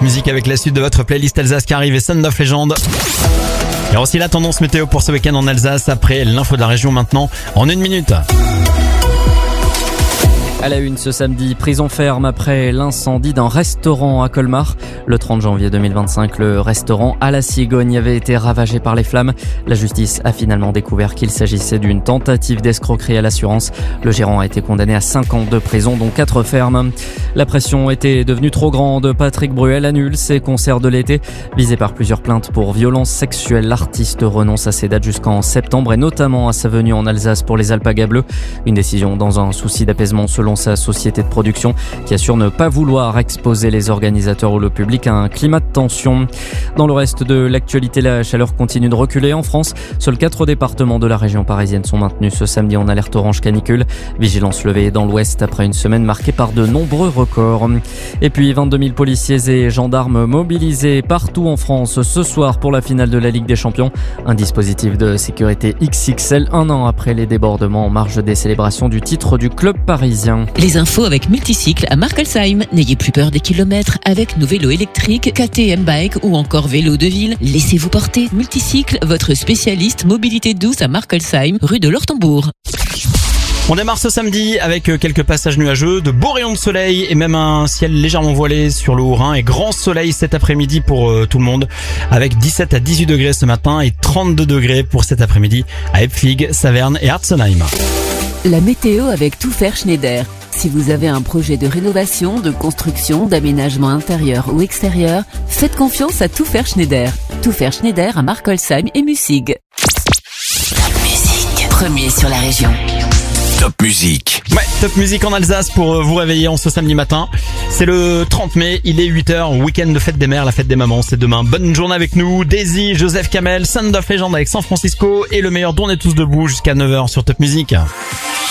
Music avec la suite de votre playlist Alsace qui arrive et Sound of Legend. Il y a aussi la tendance météo pour ce week-end en Alsace après l'info de la région maintenant en 1 minute. À la une ce samedi, prison ferme après l'incendie d'un restaurant à Colmar. Le 30 janvier 2025, le restaurant à la Cigogne avait été ravagé par les flammes. La justice a finalement découvert qu'il s'agissait d'une tentative d'escroquerie à l'assurance. Le gérant a été condamné à 5 ans de prison, dont 4 fermes. La pression était devenue trop grande. Patrick Bruel annule ses concerts de l'été. Visé par plusieurs plaintes pour violences sexuelles, l'artiste renonce à ses dates jusqu'en septembre et notamment à sa venue en Alsace pour les Alpagas Bleus. Une décision dans un souci d'apaisement selon sa société de production qui assure ne pas vouloir exposer les organisateurs ou le public à un climat de tension. Dans le reste de l'actualité, la chaleur continue de reculer en France. Seuls 4 départements de la région parisienne sont maintenus ce samedi en alerte orange canicule. Vigilance levée dans l'ouest après une semaine marquée par de nombreux records. Et puis 22 000 policiers et gendarmes mobilisés partout en France ce soir pour la finale de la Ligue des Champions. Un dispositif de sécurité XXL 1 an après les débordements en marge des célébrations du titre du club parisien. Les infos avec Multicycle à Markelsheim. N'ayez plus peur des kilomètres avec nos vélos électriques, KTM Bike ou encore vélos de ville. Laissez-vous porter. Multicycle, votre spécialiste mobilité douce à Markelsheim, rue de l'Ortembourg. On démarre ce samedi avec quelques passages nuageux, de beaux rayons de soleil et même un ciel légèrement voilé sur le Haut-Rhin et grand soleil cet après-midi pour tout le monde avec 17 à 18 degrés ce matin et 32 degrés pour cet après-midi à Epfig, Saverne et Artzenheim. La météo avec Tout Faire Schneider. Si vous avez un projet de rénovation, de construction, d'aménagement intérieur ou extérieur, faites confiance à Tout Faire Schneider. Tout Faire Schneider à Markelsheim et Mussig. Top Music, premier sur la région. Top Music. Ouais, Top Music en Alsace pour vous réveiller en ce samedi matin. C'est le 30 mai, il est 8h, week-end de fête des mères, la fête des mamans, c'est demain. Bonne journée avec nous, Daisy, Joseph Kamel, Sound of Legend avec San Francisco et le meilleur d'On est tous debout jusqu'à 9h sur Top Music.